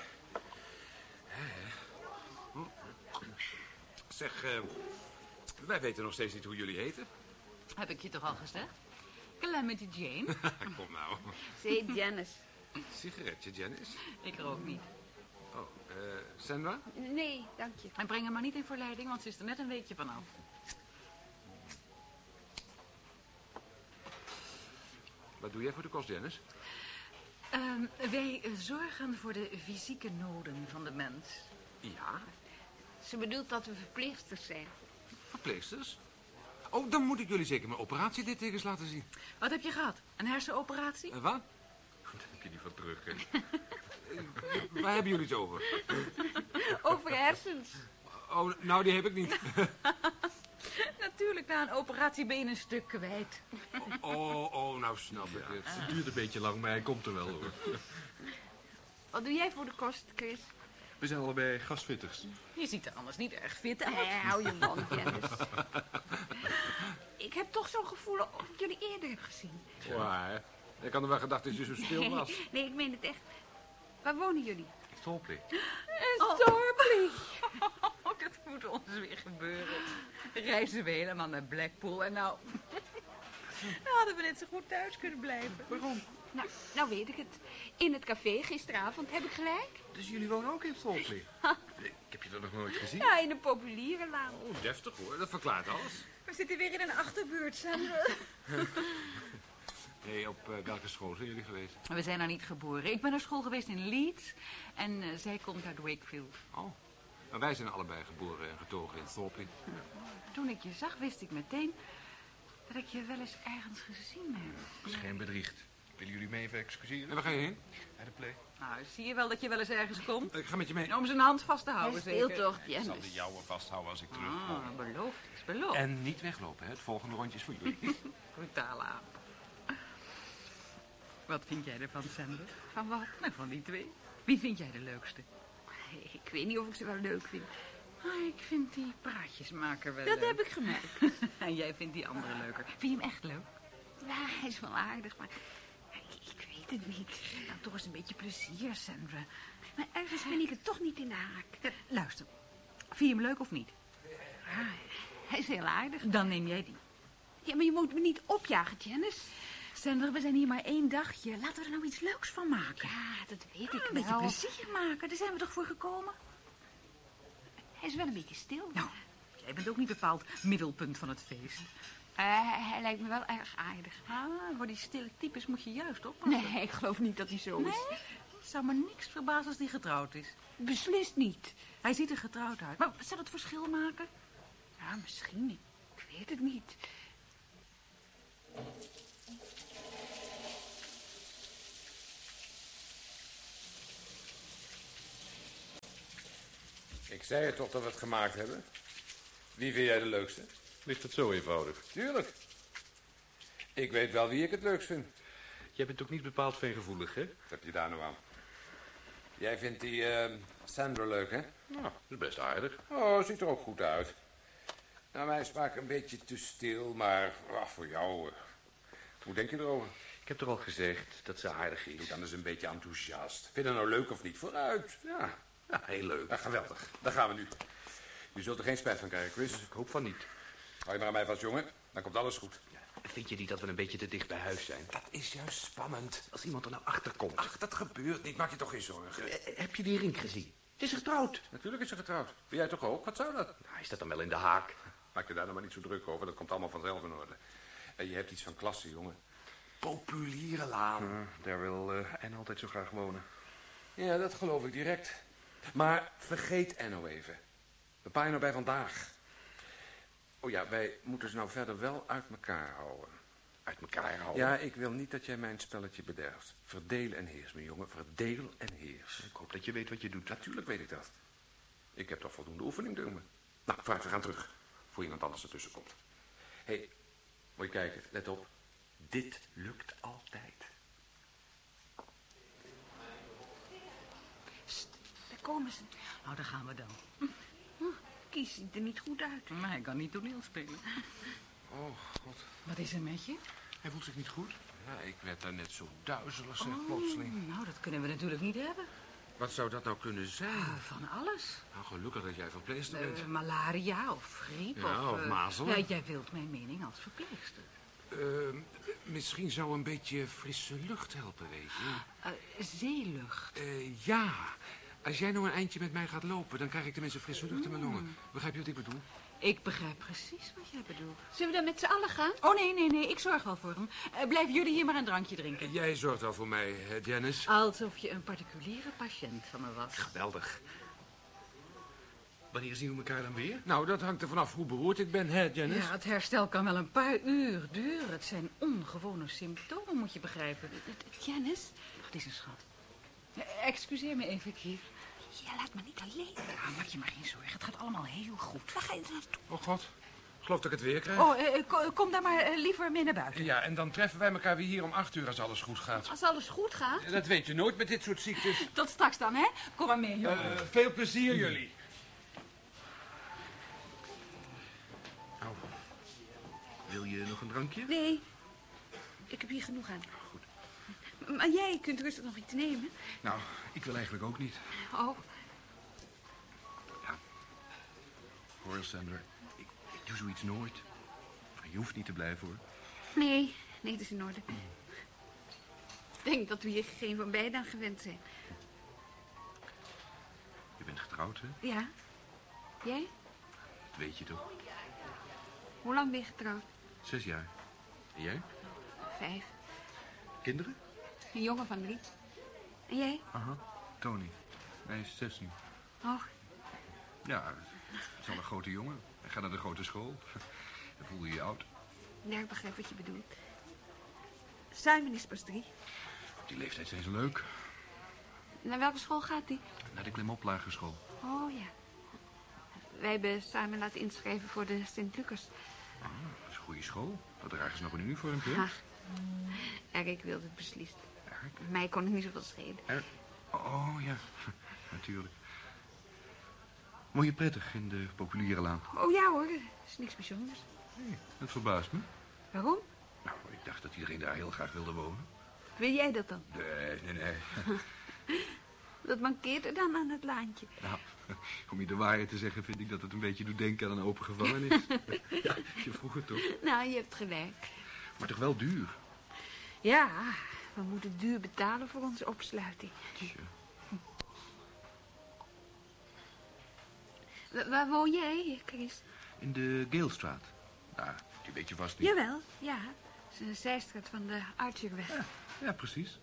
Speaker 5: Zeg, uh, wij weten nog steeds niet hoe jullie heten.
Speaker 8: Heb ik je toch al gezegd? Calamity Jane.
Speaker 5: Kom nou.
Speaker 4: Ze heet Janice.
Speaker 5: Sigaretje, Janice?
Speaker 8: Ik rook niet.
Speaker 5: Oh, uh, Sandra?
Speaker 4: Nee, dank je.
Speaker 8: En breng hem maar niet in verleiding, want ze is er net een weekje vanaf.
Speaker 5: Wat doe jij voor de kost, Janice?
Speaker 8: Uh, wij zorgen voor de fysieke noden van de mens.
Speaker 10: Ja?
Speaker 11: Ze bedoelt dat we verpleegsters zijn.
Speaker 10: Verpleegsters? Oh, dan moet ik jullie zeker mijn operatielittekens laten zien.
Speaker 8: Wat heb je gehad? Een hersenoperatie?
Speaker 10: Uh, wat? Daar heb je niet van terug, hè? uh, waar hebben jullie het over?
Speaker 11: Over hersens.
Speaker 10: Oh, nou, die heb ik niet.
Speaker 8: Natuurlijk, na een operatie ben je een stuk kwijt.
Speaker 10: Oh, oh, nou snap ik het. Het duurt een beetje lang, maar hij komt er wel, hoor.
Speaker 11: Wat doe jij voor de kost, Chris?
Speaker 7: We zijn allebei gasfitters.
Speaker 8: Je ziet er anders niet erg fit uit.
Speaker 11: Nee, hou je mond, Dennis. Ik heb toch zo'n gevoel of ik jullie eerder heb gezien.
Speaker 10: Waar? Ik had er wel gedacht dat je zo stil was.
Speaker 11: Nee, nee, ik meen het echt. Waar wonen jullie?
Speaker 10: Thorpley.
Speaker 8: Een Thorpley. Oh, dat moet ons weer gebeuren. Reizen we helemaal naar Blackpool en nou... Nou hadden we net zo goed thuis kunnen blijven.
Speaker 10: Waarom?
Speaker 11: Nou, nou weet ik het. In het café gisteravond, heb ik gelijk?
Speaker 7: Dus jullie wonen ook in Thorpley? Ik heb je er nog nooit gezien.
Speaker 11: Ja, in een populiere laan.
Speaker 10: Oh, deftig hoor. Dat verklaart alles.
Speaker 8: We zitten weer in een achterbuurt, Sandra.
Speaker 10: Hé, hey, op uh, welke school zijn jullie geweest?
Speaker 8: We zijn er niet geboren. Ik ben naar school geweest in Leeds en uh, zij komt uit Wakefield.
Speaker 10: Oh, maar wij zijn allebei geboren en getogen in Thorpley.
Speaker 8: Toen ik je zag, wist ik meteen dat ik je wel eens ergens gezien heb.
Speaker 7: Dat is geen bedriegt. Willen jullie me even excuseren?
Speaker 10: En waar ga je heen?
Speaker 7: Naar de play.
Speaker 8: Nou, zie je wel dat je wel eens ergens komt?
Speaker 10: Ik ga met je mee.
Speaker 8: Om zijn hand vast te
Speaker 11: Hij
Speaker 8: houden,
Speaker 11: speelt
Speaker 8: zeker.
Speaker 11: toch,
Speaker 10: Ik zal
Speaker 11: Dennis?
Speaker 10: de jouwe vasthouden als ik terugkom.
Speaker 8: Ah, beloofd is beloofd.
Speaker 10: En niet weglopen, hè? Het volgende rondje is voor jullie.
Speaker 8: Brutale aap. Wat vind jij ervan, Sander?
Speaker 11: Van wat?
Speaker 8: Nou, van die twee. Wie vind jij de leukste?
Speaker 11: Ik weet niet of ik ze wel leuk vind.
Speaker 8: Ah, ik vind die praatjesmaker wel
Speaker 11: Dat
Speaker 8: leuk.
Speaker 11: heb ik gemerkt.
Speaker 8: En jij vindt die andere leuker. Vind je hem echt leuk?
Speaker 11: Ja, hij is wel aardig, maar ik, ik weet het niet.
Speaker 8: Nou, toch eens een beetje plezier, Sandra.
Speaker 11: Maar ergens vind ik het toch niet in de haak.
Speaker 8: Ja, luister, vind je hem leuk of niet?
Speaker 11: Ja, hij is heel aardig.
Speaker 8: Dan neem jij die.
Speaker 11: Ja, maar je moet me niet opjagen, Janice.
Speaker 8: Sandra, we zijn hier maar één dagje. Laten we er nou iets leuks van maken.
Speaker 11: Ja, dat weet ik
Speaker 8: Ah, een
Speaker 11: wel.
Speaker 8: beetje plezier maken, daar zijn we toch voor gekomen?
Speaker 11: Hij is wel een beetje stil.
Speaker 8: Nou, jij bent ook niet bepaald middelpunt van het feest.
Speaker 11: Uh, hij lijkt me wel erg aardig.
Speaker 8: Ah, voor die stille types moet je juist oppassen.
Speaker 11: Nee, ik geloof niet dat hij zo is.
Speaker 8: Nee? Het zou me niks verbazen als hij getrouwd is.
Speaker 11: Beslist niet.
Speaker 8: Hij ziet er getrouwd uit. Maar zal het verschil maken?
Speaker 11: Ja, misschien. Ik weet het niet.
Speaker 5: Ik zei het toch dat we het gemaakt hebben? Wie vind jij de leukste?
Speaker 7: Ligt het zo eenvoudig?
Speaker 5: Tuurlijk. Ik weet wel wie ik het leukst vind.
Speaker 7: Jij bent ook niet bepaald fijngevoelig, hè?
Speaker 5: Wat heb je daar nou aan? Jij vindt die uh, Sandra leuk, hè?
Speaker 7: Nou, dat is best aardig.
Speaker 5: Oh, ziet er ook goed uit. Nou, mij smaakt een beetje te stil, maar oh, voor jou... Uh, hoe denk je erover?
Speaker 7: Ik heb toch al gezegd dat ze aardig is.
Speaker 5: Doe dan eens een beetje enthousiast. Vind je nou leuk of niet? Vooruit.
Speaker 7: Ja, ja, heel leuk.
Speaker 5: Ja, geweldig. Daar gaan we nu. Je zult er geen spijt van krijgen, Chris.
Speaker 7: Ik hoop van niet.
Speaker 5: Hou je maar aan mij vast, jongen. Dan komt alles goed.
Speaker 7: Vind je niet dat we een beetje te dicht bij huis zijn?
Speaker 5: Dat is juist spannend.
Speaker 7: Als iemand er nou achter komt.
Speaker 5: Ach, dat gebeurt niet. Maak je toch geen zorgen.
Speaker 7: Eh, heb je die ring gezien? Het is getrouwd.
Speaker 5: Natuurlijk is ze getrouwd. Ben jij toch ook? Wat zou dat?
Speaker 7: Nou, is dat dan wel in de haak?
Speaker 5: Maak je daar nou maar niet zo druk over. Dat komt allemaal vanzelf in orde. En je hebt iets van klasse, jongen. Populiere laan.
Speaker 7: Uh, daar wil uh, en altijd zo graag wonen.
Speaker 5: Ja, dat geloof ik direct. Maar vergeet Enno even. Bepaal je nou bij vandaag. Oh ja, wij moeten ze nou verder wel uit elkaar houden.
Speaker 7: Uit elkaar houden?
Speaker 5: Ja, ik wil niet dat jij mijn spelletje bederft. Verdeel en heers, mijn jongen. Verdeel en heers.
Speaker 7: Ik hoop dat je weet wat je doet.
Speaker 5: Natuurlijk weet ik dat. Ik heb toch voldoende oefening, doen we. Nou, vooruit, we gaan terug. Voor iemand anders ertussen komt. Hé, hey, moet je kijken. Let op. Dit lukt altijd.
Speaker 11: Sst, daar komen ze.
Speaker 8: Nou, daar gaan we dan.
Speaker 11: Kies ziet er niet goed uit.
Speaker 8: Maar hij kan niet toneel spelen.
Speaker 5: Oh, god.
Speaker 8: Wat is er met je?
Speaker 7: Hij voelt zich niet goed.
Speaker 10: Ja, ik werd daar net zo duizelig, zeg,
Speaker 8: Oh,
Speaker 10: plotseling.
Speaker 8: nou, dat kunnen we natuurlijk niet hebben.
Speaker 10: Wat zou dat nou kunnen zijn?
Speaker 8: Uh, van alles.
Speaker 10: Nou, gelukkig dat jij verpleegster bent.
Speaker 8: Uh, malaria of griep
Speaker 10: Ja,
Speaker 8: of...
Speaker 10: of
Speaker 8: uh,
Speaker 10: mazelen.
Speaker 8: Ja, jij wilt mijn mening als verpleegster.
Speaker 10: Uh, misschien zou een beetje frisse lucht helpen, weet je.
Speaker 8: Uh, zeelucht.
Speaker 10: Uh, ja, als jij nou een eindje met mij gaat lopen... dan krijg ik tenminste frisse lucht in mijn longen. Begrijp je wat ik bedoel?
Speaker 8: Ik begrijp precies wat jij bedoelt.
Speaker 4: Zullen we dan met z'n allen gaan?
Speaker 8: Oh, nee, nee, nee. Ik zorg wel voor hem. Uh, blijven jullie hier maar een drankje drinken.
Speaker 5: Jij zorgt wel voor mij, hè, Janice.
Speaker 8: Alsof je een particuliere patiënt van me was.
Speaker 5: Geweldig.
Speaker 7: Wanneer zien we elkaar dan weer?
Speaker 5: Nou, dat hangt er vanaf hoe beroerd ik ben, hè, Janice?
Speaker 8: Ja, het herstel kan wel een paar uur duren. Het zijn ongewone symptomen, moet je begrijpen.
Speaker 4: Janice?
Speaker 8: Het is een schat. Excuseer me even, Keith.
Speaker 4: Ja, laat me niet alleen.
Speaker 8: Ja, maak je maar geen zorgen. Het gaat allemaal heel goed.
Speaker 4: Waar ga je naartoe?
Speaker 5: Oh, god. Ik geloof dat ik het weer krijg.
Speaker 8: Oh, eh, kom, kom daar maar eh, liever mee naar buiten.
Speaker 5: Ja, en dan treffen wij elkaar weer hier om acht uur als alles goed gaat.
Speaker 4: Als alles goed gaat?
Speaker 5: Dat weet je nooit met dit soort ziektes.
Speaker 8: Tot straks dan, hè? Kom maar mee, jongen.
Speaker 5: Uh, veel plezier, jullie.
Speaker 7: Nou, wil je nog een drankje?
Speaker 4: Nee, ik heb hier genoeg aan. Goed. Maar jij kunt rustig nog iets nemen.
Speaker 7: Nou, ik wil eigenlijk ook niet.
Speaker 4: Oh.
Speaker 7: Ja. Hoor, Sandra, ik, ik doe zoiets nooit. Maar je hoeft niet te blijven, hoor.
Speaker 4: Nee, nee, het is in orde. Ik denk dat we hier geen van beiden aan gewend zijn.
Speaker 7: Je bent getrouwd, hè?
Speaker 4: Ja. Jij?
Speaker 7: Dat weet je toch?
Speaker 4: Hoe lang ben je getrouwd?
Speaker 7: Zes jaar. En jij?
Speaker 4: Vijf.
Speaker 7: Kinderen?
Speaker 4: Een jongen van drie. En jij?
Speaker 7: Aha. Tony. Hij is zestien.
Speaker 4: Oh.
Speaker 7: Ja, het is al een grote jongen. Hij gaat naar de grote school. Dan voel je je oud.
Speaker 4: Ja, ik begrijp wat je bedoelt. Simon is pas drie.
Speaker 7: Op die leeftijd zijn ze leuk.
Speaker 4: Naar welke school gaat hij?
Speaker 7: Naar de Klimoplagerschool.
Speaker 4: Oh, ja. Wij hebben Simon laten inschrijven voor de Sint Lucas.
Speaker 7: Ah, dat is een goede school. Dat dragen ze nog een uniformpje.
Speaker 4: Ha. Erik wilde het beslist.
Speaker 7: Erik?
Speaker 4: Mij kon het niet zoveel schelen.
Speaker 7: Er... Oh, ja. Natuurlijk. Woon je prettig in de populiere laan?
Speaker 4: Oh ja hoor, dat is niks bijzonders.
Speaker 7: Nee, dat verbaast me.
Speaker 4: Waarom?
Speaker 7: Nou, ik dacht dat iedereen daar heel graag wilde wonen.
Speaker 4: Wil jij dat dan?
Speaker 7: Nee, nee, nee.
Speaker 4: Dat mankeert er dan aan het laantje.
Speaker 7: Nou, om je de waarheid te zeggen vind ik dat het een beetje doet denken aan een open gevangenis. Ja, je vroeg het toch?
Speaker 4: Nou, je hebt gelijk.
Speaker 7: Maar toch wel duur.
Speaker 4: Ja, we moeten duur betalen voor onze opsluiting.
Speaker 7: Tja.
Speaker 4: Wa- waar woon jij, Chris?
Speaker 7: In de Galestraat. Nou, die weet je vast niet.
Speaker 4: Jawel, ja. Het is een zijstraat van de Archerweg.
Speaker 7: Ja, ja, precies.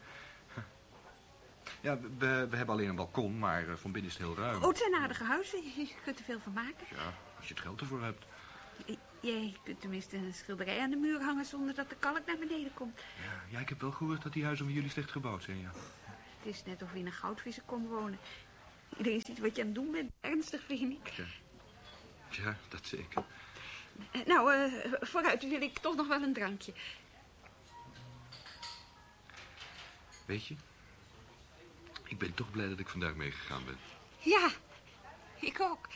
Speaker 7: Ja, we, we hebben alleen een balkon, maar uh, van binnen is het heel ruim.
Speaker 4: Oh, het zijn aardige huizen. Je kunt er veel van maken.
Speaker 7: Ja, als je het geld ervoor hebt.
Speaker 4: J- Jij kunt tenminste een schilderij aan de muur hangen zonder dat de kalk naar beneden komt.
Speaker 7: Ja, ja, ik heb wel gehoord dat die huizen van jullie slecht gebouwd zijn, ja.
Speaker 4: Het is net of we in een goudvissenkom wonen. Iedereen ziet wat je aan het doen bent. Ernstig, vind ik.
Speaker 7: Ja, ja dat zeker.
Speaker 4: Eh, Nou, eh, vooruit wil ik toch nog wel een drankje.
Speaker 7: Weet je, ik ben toch blij dat ik vandaag meegegaan ben.
Speaker 4: Ja, ik ook.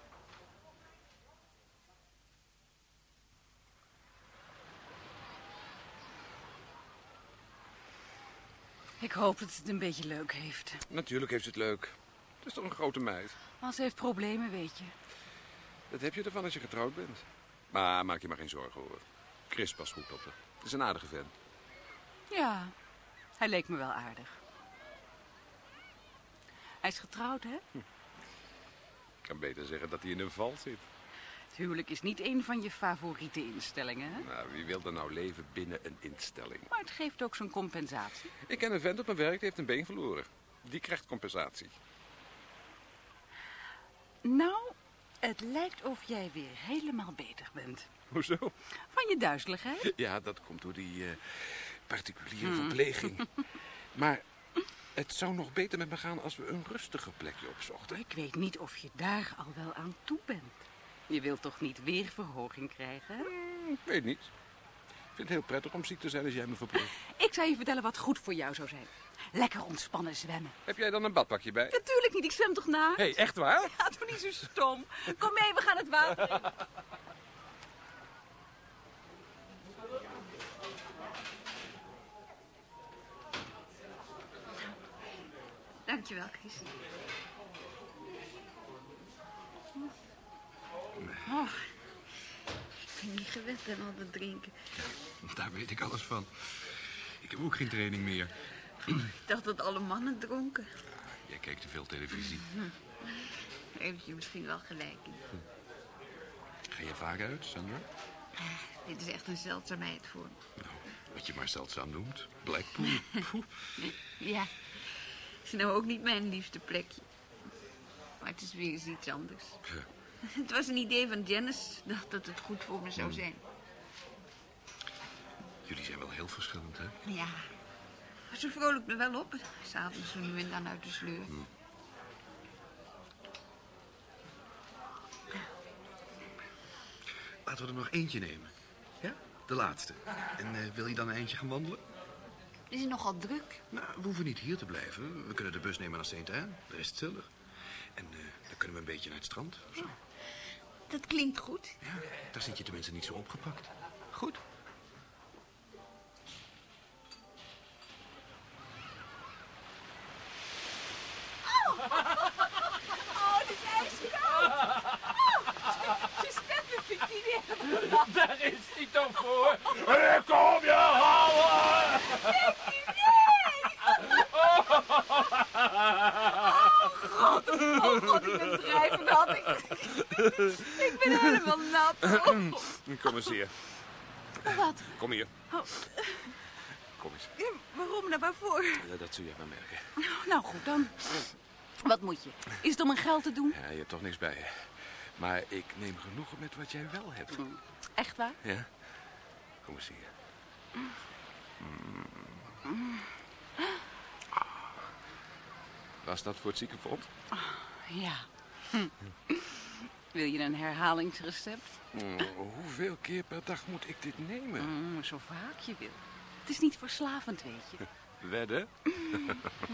Speaker 8: Ik hoop dat het een beetje leuk heeft.
Speaker 5: Natuurlijk heeft ze het leuk. Het is toch een grote meid.
Speaker 8: Maar ze heeft problemen, weet je.
Speaker 5: Dat heb je ervan als je getrouwd bent. Maar maak je maar geen zorgen hoor. Chris past goed op haar. Het is een aardige vent.
Speaker 8: Ja, hij leek me wel aardig. Hij is getrouwd, hè?
Speaker 5: Ik kan beter zeggen dat hij in een val zit.
Speaker 8: Het huwelijk is niet een van je favoriete instellingen, hè?
Speaker 5: Nou, wie wil er nou leven binnen een instelling?
Speaker 8: Maar het geeft ook zo'n compensatie.
Speaker 5: Ik ken een vent op mijn werk, die heeft een been verloren. Die krijgt compensatie.
Speaker 8: Nou, het lijkt of jij weer helemaal beter bent.
Speaker 5: Hoezo?
Speaker 8: Van je duizeligheid?
Speaker 5: Ja, dat komt door die uh, particuliere verpleging. Maar het zou nog beter met me gaan als we een rustiger plekje opzochten.
Speaker 8: Ik weet niet of je daar al wel aan toe bent. Je wilt toch niet weer verhoging krijgen, hè?
Speaker 5: Hmm, ik weet niet. Ik vind het heel prettig om ziek te zijn als jij me verpleegt.
Speaker 8: Ik zal je vertellen wat goed voor jou zou zijn. Lekker ontspannen zwemmen.
Speaker 5: Heb jij dan een badpakje bij?
Speaker 8: Natuurlijk niet, ik zwem toch na?
Speaker 5: Hé, hey, echt waar?
Speaker 8: Ja, doe niet zo stom. Kom mee, we gaan het water in.
Speaker 4: Dankjewel, Chris. Oh, ik ben niet gewend aan al dat drinken.
Speaker 7: Daar weet ik alles van. Ik heb ook geen training meer.
Speaker 4: Ik dacht dat alle mannen dronken.
Speaker 7: Jij kijkt te veel televisie.
Speaker 4: Daar heb je misschien wel gelijk in.
Speaker 10: Ga je vaak uit, Sandra?
Speaker 4: Dit is echt een zeldzaamheid voor me.
Speaker 10: Nou, wat je maar zeldzaam noemt. Blackpool.
Speaker 4: Ja, het is nou ook niet mijn liefste plekje. Maar het is weer eens iets anders.
Speaker 10: Ja.
Speaker 4: Het was een idee van Janice. Ik dacht dat het goed voor me zou zijn.
Speaker 10: Jullie zijn wel heel verschillend, hè?
Speaker 4: Ja, maar ze vrolijkt me wel op. S'avonds zo nu en dan uit de sleur.
Speaker 10: Hm. Laten we er nog eentje nemen. Ja? De laatste. En uh, wil je dan een eindje gaan wandelen?
Speaker 4: Is het nogal druk?
Speaker 10: Nou, we hoeven niet hier te blijven. We kunnen de bus nemen naar Saint-Anne. Daar is het stillig. En uh, dan kunnen we een beetje naar het strand. Of zo.
Speaker 4: Dat klinkt goed.
Speaker 10: Ja, daar zit je tenminste niet zo opgepakt. Goed.
Speaker 11: Oh, het is ijskoud. Oh, je stemt een bikini.
Speaker 5: Daar is hij toch voor. Ik kom je halen.
Speaker 11: Oh, god. Oh, god, ik ben drijvend. Ik, ik ben helemaal nat. Oh.
Speaker 10: Kom eens hier.
Speaker 11: Wat?
Speaker 10: Kom hier.
Speaker 11: Oh.
Speaker 10: Kom eens.
Speaker 11: Ja, waarom nou waarvoor?
Speaker 10: Ja, dat zul je wel merken.
Speaker 8: Nou goed, dan. Wat moet je? Is het om een geld te doen?
Speaker 10: Ja, je hebt toch niks bij je. Maar ik neem genoegen met wat jij wel hebt.
Speaker 8: Mm. Echt waar?
Speaker 10: Ja. Kom eens hier. Mm.
Speaker 8: Mm.
Speaker 10: Ah. Was dat voor het ziekenfonds?
Speaker 8: Oh, ja. Hm. Wil je een herhalingsrecept?
Speaker 10: Mm, hoeveel keer per dag moet ik dit nemen?
Speaker 8: Mm, zo vaak je wil. Het is niet verslavend, weet je.
Speaker 10: Wedden?